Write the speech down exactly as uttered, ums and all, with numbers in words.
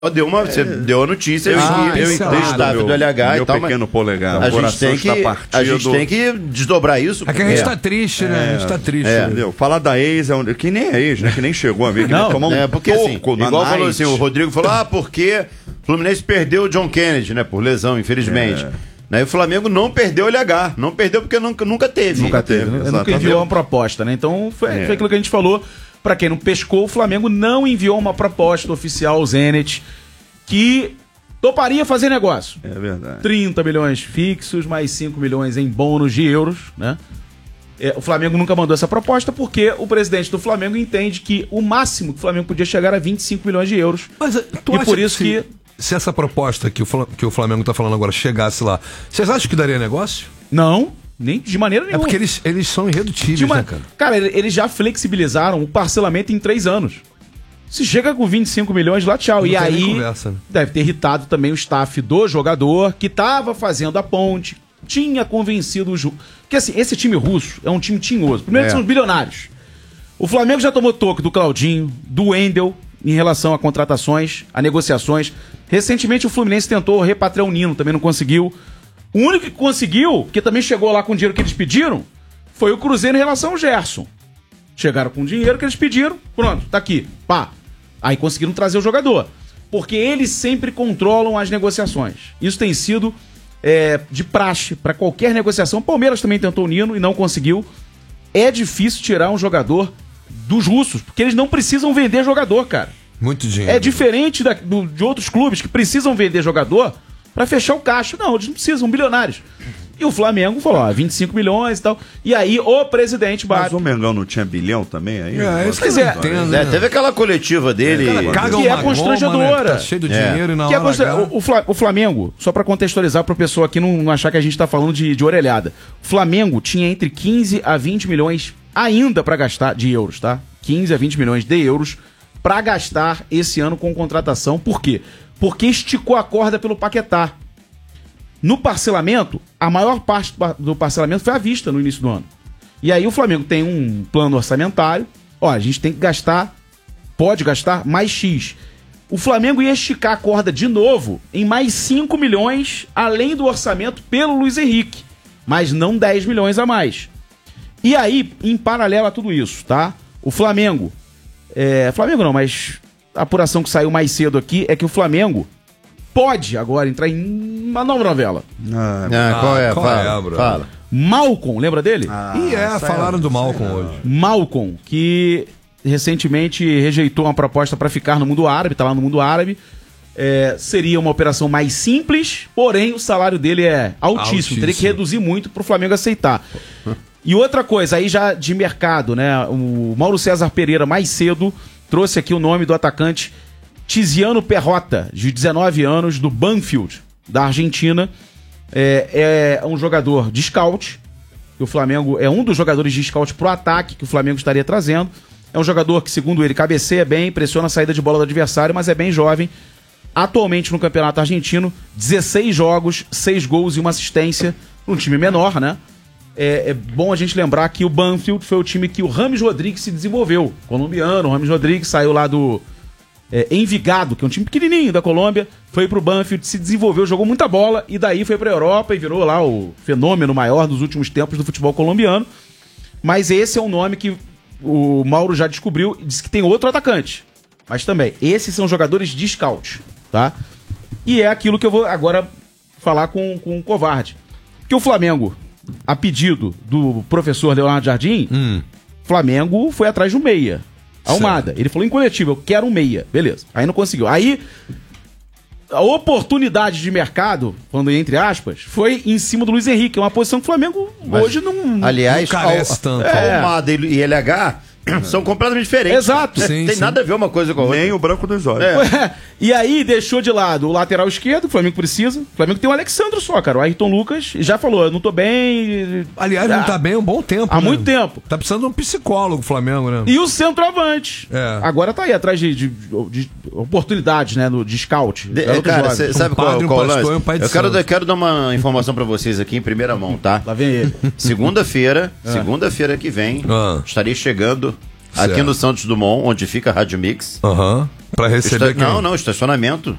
Deu uma, você deu a notícia Ah, que eu do staff meu- do L H meu e tal, pequeno mas polegar. a O gente, coração tem que, está partido. a gente tem que desdobrar isso. É que a gente porque- tá triste, né? A gente tá triste. É, né? entendeu? Falar da ex, é um, que nem é ex, né? Que nem chegou a ver. Que Não, nem tomar um é porque assim, toco na igual falou night. assim, o Rodrigo falou, ah, porque o Fluminense perdeu o John Kennedy, né, por lesão, infelizmente. É. Né, e o Flamengo não perdeu o L H, não perdeu porque nunca, nunca teve. Nunca teve, né? Nunca enviou uma proposta, né? Então foi, É. foi aquilo que a gente falou. Pra quem não pescou, o Flamengo não enviou uma proposta oficial ao Zenit que toparia fazer negócio. É verdade. trinta milhões fixos, mais cinco milhões em bônus de euros, né? É, o Flamengo nunca mandou essa proposta porque o presidente do Flamengo entende que o máximo que o Flamengo podia chegar a vinte e cinco milhões de euros. Mas eh, tu e acha por isso se, que... se essa proposta que o, Fla- que o Flamengo tá falando agora chegasse lá, vocês acham que daria negócio? Não, nem de maneira É nenhuma. porque eles, eles são irredutíveis, De uma- né, cara? Cara, ele- eles já flexibilizaram o parcelamento em três anos. Se chega com vinte e cinco milhões lá, tchau. Não e tem nem aí conversa, né? deve ter irritado também o staff do jogador, que tava fazendo a ponte, tinha convencido o Ju. Porque assim, esse time russo é um time tinhoso. Primeiro que É. são os bilionários. O Flamengo já tomou toque do Claudinho, do Wendel, em relação a contratações, a negociações. Recentemente o Fluminense tentou repatriar o Nino, também não conseguiu. O único que conseguiu, que também chegou lá com o dinheiro que eles pediram, foi o Cruzeiro em relação ao Gerson. Chegaram com o dinheiro que eles pediram, pronto, tá aqui, pá. Aí conseguiram trazer o jogador. Porque eles sempre controlam as negociações. Isso tem sido é, de praxe para qualquer negociação. O Palmeiras também tentou o Nino e não conseguiu. É difícil tirar um jogador dos russos, porque eles não precisam vender jogador, cara. Muito dinheiro. É diferente da- do- de outros clubes que precisam vender jogador pra fechar o caixa. Não, eles não precisam, são bilionários. E o Flamengo falou, ó, vinte e cinco milhões e tal. E aí o presidente Mas bate. o Mengão não tinha bilhão também aí? É, isso que Pois eu é. não entendo, É, né? teve aquela coletiva dele. Caga que é uma constrangedora. goma, né? Tá cheio de É. dinheiro e na Que é hora constra- H... o, o Fla- o Flamengo, só pra contextualizar pro pessoal aqui não, não achar que a gente tá falando de, de orelhada. O Flamengo tinha entre quinze a vinte milhões ainda pra gastar de euros, tá? quinze a vinte milhões de euros pra gastar esse ano com contratação. Por quê? Porque esticou a corda pelo Paquetá. No parcelamento, a maior parte do par- do parcelamento foi à vista no início do ano. E aí o Flamengo tem um plano orçamentário. Ó, a gente tem que gastar, pode gastar mais X. O Flamengo ia esticar a corda de novo em mais cinco milhões, além do orçamento pelo Luiz Henrique. Mas não dez milhões a mais. E aí, em paralelo a tudo isso, tá? O Flamengo... É, Flamengo não, mas a apuração que saiu mais cedo aqui é que o Flamengo pode agora entrar em uma nova novela. Ah, Ah, qual é? qual fala, é, bro? fala. Malcom, lembra dele? E é, falaram do Malcom hoje. Malcom, que recentemente rejeitou uma proposta para ficar no mundo árabe, tá lá no mundo árabe. É, seria uma operação mais simples, porém o salário dele é altíssimo. Altíssimo. Teria que reduzir muito pro Flamengo aceitar. E outra coisa, aí já de mercado, né? O Mauro César Pereira, mais cedo, trouxe aqui o nome do atacante Tiziano Perrota, de dezenove anos, do Banfield, da Argentina. É, é um jogador de scout, que o Flamengo é um dos jogadores de scout pro ataque que o Flamengo estaria trazendo. É um jogador que, segundo ele, cabeceia bem, pressiona a saída de bola do adversário, mas é bem jovem. Atualmente no Campeonato Argentino, dezesseis jogos, seis gols e uma assistência, um time menor, né? É, é bom a gente lembrar que o Banfield foi o time que o Rames Rodrigues se desenvolveu. Colombiano, o Rames Rodrigues saiu lá do é, Envigado, que é um time pequenininho da Colômbia, foi pro Banfield, se desenvolveu, jogou muita bola e daí foi pra Europa e virou lá o fenômeno maior dos últimos tempos do futebol colombiano. Mas esse é um nome que o Mauro já descobriu e disse que tem outro atacante. Mas também, esses são jogadores de scout, tá? E é aquilo que eu vou agora falar com, com o Covarde. Porque o Flamengo, a pedido do professor Leonardo Jardim, Hum. Flamengo foi atrás de um meia. Almada. Ele falou em coletivo, eu quero um meia. Beleza. Aí não conseguiu. Aí, a oportunidade de mercado, falando entre aspas, foi em cima do Luiz Henrique. É uma posição que o Flamengo Mas, hoje não... Aliás, Não carece tanto. É. Almada e L H são completamente diferentes. Exato. Sim, Tem sim. nada a ver uma coisa com a outra. Nem o branco dos olhos. É. Ué, e aí deixou de lado o lateral esquerdo, o Flamengo precisa. O Flamengo tem o Alexandre só, cara. O Ayrton Lucas já falou, eu não tô bem. Aliás, não tá bem há um bom tempo. Há né? muito tempo. Tá precisando de um psicólogo, o Flamengo, né? E o centroavante. É. Agora tá aí atrás de, de- de oportunidades, né? No, de scout. De- Garoto cara, jovem. cê sabe Um qual, padre, um qual é o pastor lance? e um pai de Eu quero, santo. dar- quero dar uma informação pra vocês aqui em primeira mão, tá? Lá vem ele. Segunda-feira, segunda-feira que vem, Ah. estaria chegando aqui Certo. no Santos Dumont, onde fica a Rádio Mix. Aham. Pra receber Esta... quem? Não, não, estacionamento.